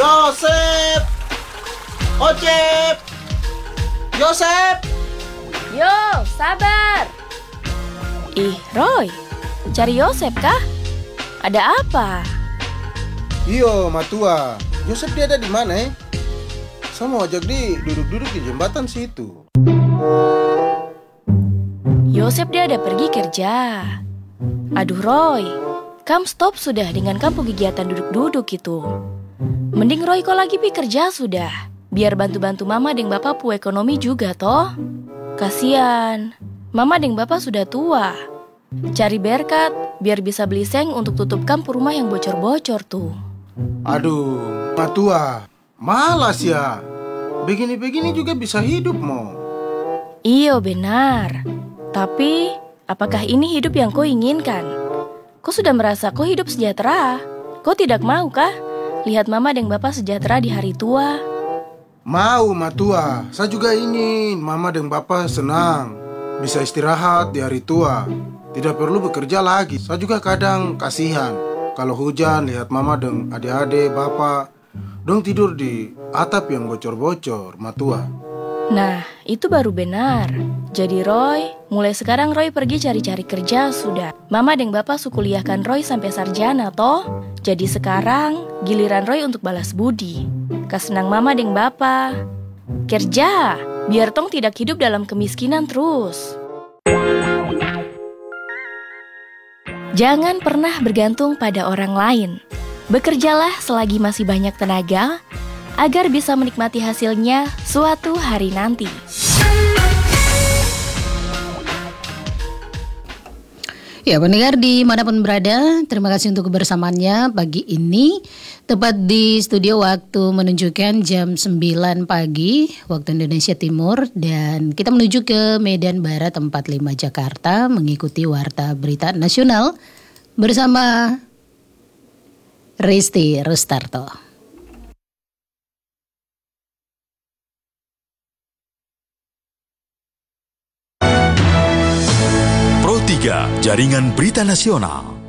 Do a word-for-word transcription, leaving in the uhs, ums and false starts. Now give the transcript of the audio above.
Yosep! Ocep! Yosep! Yo, sabar. Ih, Roy, cari Yosep kah? Ada apa? Iyo, matua. Yosep dia ada di mana eh? Saya mau ajak dia duduk-duduk di jembatan situ. Yosep dia ada pergi kerja. Aduh Roy, kamu stop sudah dengan kamu kegiatan duduk-duduk itu. Mending Roy kau lagi pi kerja sudah, biar bantu-bantu mama dan bapak pu ekonomi juga toh. Kasian, mama dan bapak sudah tua. Cari berkat biar bisa beli seng untuk tutup kampu rumah yang bocor-bocor tuh. Aduh, matua, malas ya. Begini-begini juga bisa hidup mo. Iyo benar. Tapi apakah ini hidup yang kau inginkan? Kau sudah merasa kau hidup sejahtera? Kau tidak mau kah lihat mama dan bapak sejahtera di hari tua? Mau, matua. Saya juga ingin mama dan bapak senang, bisa istirahat di hari tua, tidak perlu bekerja lagi. Saya juga kadang kasihan kalau hujan lihat mama dan adik-adik bapak dong tidur di atap yang bocor-bocor, matua. Nah, itu baru benar. Jadi Roy, mulai sekarang Roy pergi cari-cari kerja sudah. Mama dan bapak su kuliahkan Roy sampai sarjana toh. Jadi sekarang giliran Roy untuk balas budi. Kasenang mama dan bapak. Kerja, biar tong tidak hidup dalam kemiskinan terus. Jangan pernah bergantung pada orang lain. Bekerjalah selagi masih banyak tenaga, agar bisa menikmati hasilnya suatu hari nanti. Ya, pendengar dimanapun berada, terima kasih untuk kebersamaannya pagi ini. Tepat di studio waktu menunjukkan jam sembilan pagi waktu Indonesia Timur. Dan kita menuju ke Medan Barat empat puluh lima Jakarta mengikuti Warta Berita Nasional bersama Risti Rustarto. Pro tiga Jaringan Berita Nasional.